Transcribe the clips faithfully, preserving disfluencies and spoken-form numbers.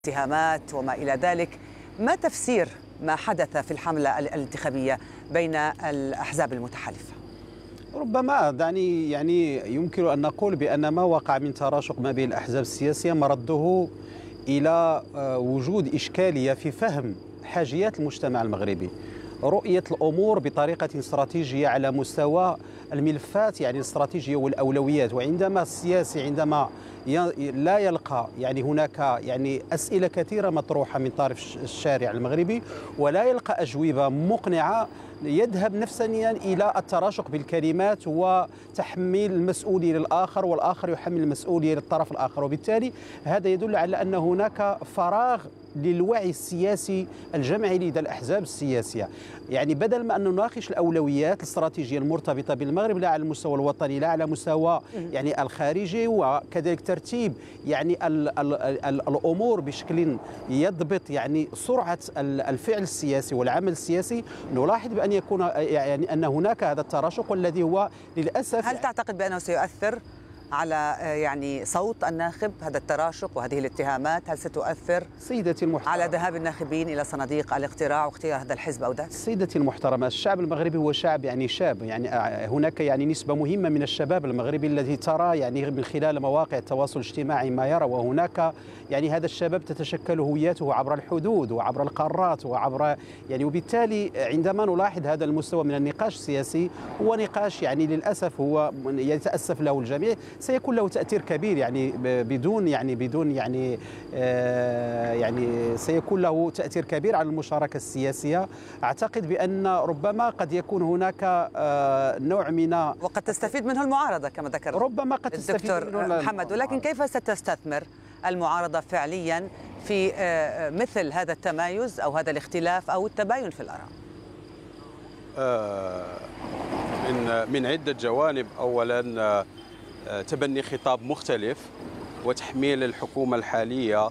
اتهامات وما إلى ذلك. ما تفسير ما حدث في الحملة الانتخابية بين الأحزاب المتحالفة؟ ربما دعني يعني يمكن أن نقول بأن ما وقع من تراشق ما بين الأحزاب السياسية مرده إلى وجود إشكالية في فهم حاجيات المجتمع المغربي، رؤية الأمور بطريقة استراتيجية على مستوى الملفات يعني الاستراتيجية والأولويات. وعندما السياسي عندما لا يلقى يعني هناك يعني أسئلة كثيرة مطروحة من طرف الشارع المغربي ولا يلقى أجوبة مقنعة، يذهب نفسانيا إلى التراشق بالكلمات وتحميل المسؤولية للآخر والآخر يحمل المسؤولية للطرف الآخر، وبالتالي هذا يدل على أن هناك فراغ للوعي السياسي الجمعي لدى الأحزاب السياسية. يعني بدل ما أن نناقش الأولويات الاستراتيجية المرتبطة بالمغرب لا على المستوى الوطني لا على مستوى يعني الخارجي، وكذلك ترتيب يعني ال ال ال الأمور بشكل يضبط يعني سرعة الفعل السياسي والعمل السياسي، نلاحظ بأن يكون يعني أن هناك هذا التراشق الذي هو للأسف. هل تعتقد بأنه سيؤثر على يعني صوت الناخب هذا التراشق وهذه الاتهامات؟ هل ستؤثر سيدتي المحترمة على ذهاب الناخبين إلى صناديق الاقتراع واختيار هذا الحزب أو ذاك؟ سيدتي المحترمة، الشعب المغربي هو شعب يعني شاب، يعني هناك يعني نسبة مهمة من الشباب المغربي الذي ترى يعني من خلال مواقع التواصل الاجتماعي ما يرى، وهناك يعني هذا الشباب تتشكل هويته عبر الحدود وعبر القارات وعبر يعني، وبالتالي عندما نلاحظ هذا المستوى من النقاش السياسي هو نقاش يعني للأسف هو يتأسف له الجميع سيكون له تأثير كبير يعني بدون يعني بدون يعني آه يعني سيكون له تأثير كبير على المشاركة السياسية. أعتقد بأن ربما قد يكون هناك آه نوع من وقد تستفيد منه المعارضة كما ذكر ربما قد تستفيد الدكتور محمد، ولكن كيف ستستثمر المعارضة فعليا في آه مثل هذا التمايز أو هذا الاختلاف أو التباين في الآراء؟ آه من من عدة جوانب. أولا تبني خطاب مختلف وتحميل الحكومة الحالية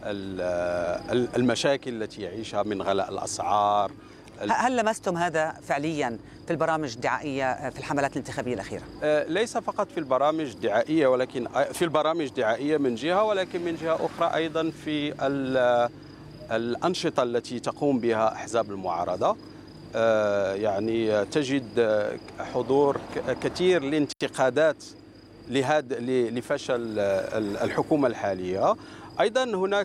المشاكل التي يعيشها من غلاء الأسعار. هل لمستم هذا فعليا في البرامج الدعائية في الحملات الانتخابية الأخيرة؟ ليس فقط في البرامج الدعائية، ولكن في البرامج الدعائية من جهة، ولكن من جهة أخرى أيضا في الأنشطة التي تقوم بها أحزاب المعارضة. يعني تجد حضور كثير لانتقادات لهذا لفشل الحكومة الحالية. أيضا هناك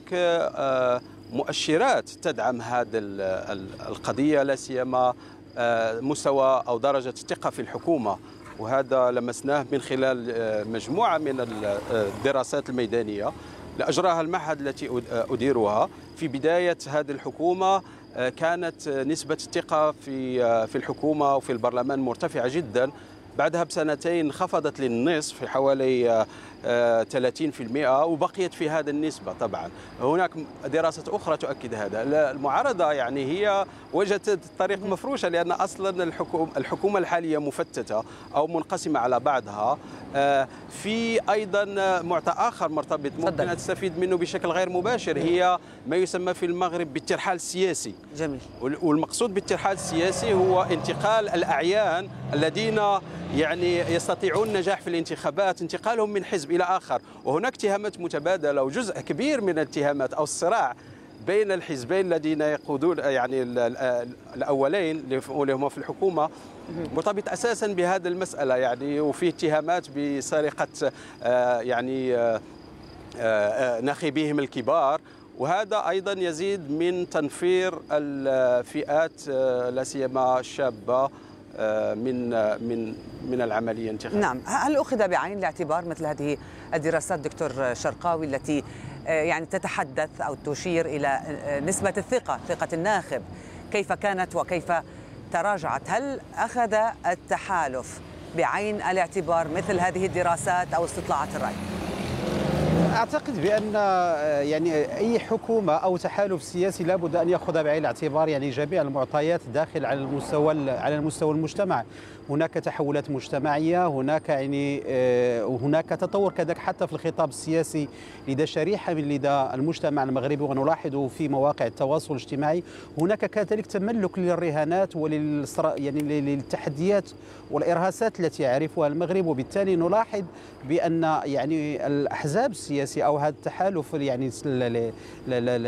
مؤشرات تدعم هذه القضية، لا سيما مستوى أو درجة الثقة في الحكومة، وهذا لمسناه من خلال مجموعة من الدراسات الميدانية لأجراها المعهد التي أديرها. في بداية هذه الحكومة كانت نسبة الثقة في في الحكومة وفي البرلمان مرتفعة جدا، بعدها بسنتين انخفضت للنصف في حوالي ثلاثين بالمئة وبقيت في هذا النسبة. طبعا هناك دراسات أخرى تؤكد هذا. المعارضة يعني هي وجدت الطريق مفروشة، لأن أصلا الحكومة الحكومة الحالية مفتتة أو منقسمة على بعضها. في أيضا معطى آخر مرتبط ممكن أن تستفيد منه بشكل غير مباشر، هي ما يسمى في المغرب بالترحال السياسي. جميل. والمقصود بالترحال السياسي هو انتقال الأعيان الذين يعني يستطيعون النجاح في الانتخابات، انتقالهم من حزب إلى آخر. وهناك اتهامات متبادلة، وجزء كبير من الاتهامات أو الصراع بين الحزبين الذين يقودون يعني الأولين اللي هم في الحكومة مرتبط أساسا بهذه المسألة يعني، وفي اتهامات بسرقة يعني ناخبيهم الكبار، وهذا أيضا يزيد من تنفير الفئات لا سيما الشابة من من من العمليه الانتخابيه. نعم، هل اخذ بعين الاعتبار مثل هذه الدراسات دكتور شرقاوي التي يعني تتحدث او تشير الى نسبه الثقه، ثقه الناخب كيف كانت وكيف تراجعت؟ هل اخذ التحالف بعين الاعتبار مثل هذه الدراسات او استطلاعات الراي؟ أعتقد بأن يعني أي حكومة أو تحالف سياسي لابد أن يأخذ بعين الاعتبار يعني جميع المعطيات داخل على المستوى على المستوى المجتمع. هناك تحولات مجتمعية، هناك يعني هناك تطور كذلك حتى في الخطاب السياسي لدى شريحة من لدى المجتمع المغربي، ونلاحظه في مواقع التواصل الاجتماعي. هناك كذلك تملك للرهانات ولل يعني للتحديات والإرهاصات التي يعرفها المغرب، وبالتالي نلاحظ بأن يعني الأحزاب السياسية السياسي او هذا التحالف يعني